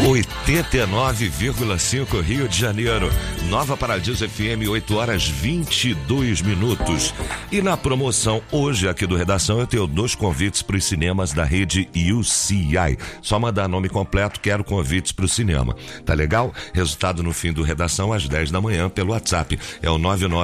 89,5 Rio de Janeiro. Nova Paradiso FM, 8h22. E na promoção hoje aqui do Redação eu tenho 2 convites para os cinemas da rede UCI. Só mandar nome completo, quero convites para o cinema. Tá legal? Resultado no fim do Redação às 10 da manhã pelo WhatsApp. É o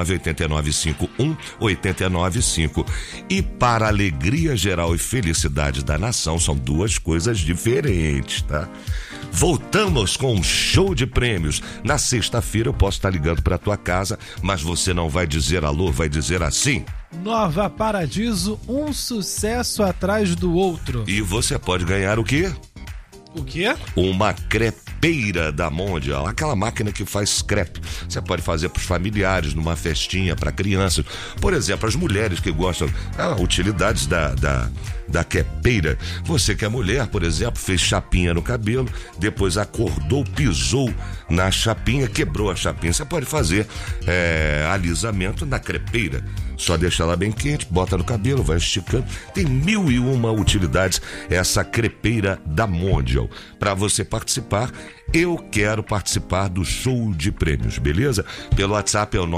998951895. E para alegria geral e felicidade da nação, são 2 coisas diferentes, tá? Voltamos com um show de prêmios. Na sexta-feira eu posso estar ligando para tua casa, mas você não vai dizer alô, vai dizer assim: Nova Paradiso, um sucesso atrás do outro. E você pode ganhar o quê? O quê? Uma crepeira da Mondial, aquela máquina que faz crepe. Você pode fazer para os familiares, numa festinha, para crianças. Por exemplo, as mulheres que gostam, utilidades da crepeira. Você que é mulher, por exemplo, fez chapinha no cabelo, depois acordou, pisou na chapinha, quebrou a chapinha. Você pode fazer alisamento na crepeira. Só deixa ela bem quente, bota no cabelo, vai esticando. Tem 1001 utilidades essa crepeira da Mondial. Para você participar, eu quero participar do show de prêmios, beleza? Pelo WhatsApp é o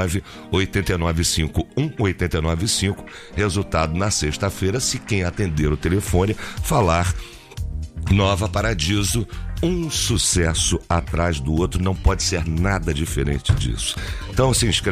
998951895. Resultado na sexta-feira, se quem atender o telefone falar Nova Paradiso, um sucesso atrás do outro, não pode ser nada diferente disso. Então se inscreve.